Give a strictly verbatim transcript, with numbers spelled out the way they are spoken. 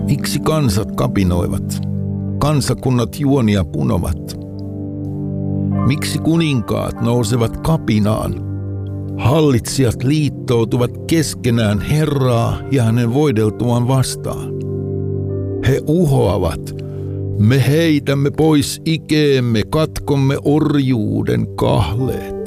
Miksi kansat kapinoivat? Kansakunnat juonia punovat. Miksi kuninkaat nousevat kapinaan? Hallitsijat liittoutuvat keskenään Herraa ja hänen voideltuaan vastaan. He uhoavat. Me heitämme pois ikeemme, katkomme orjuuden kahleet.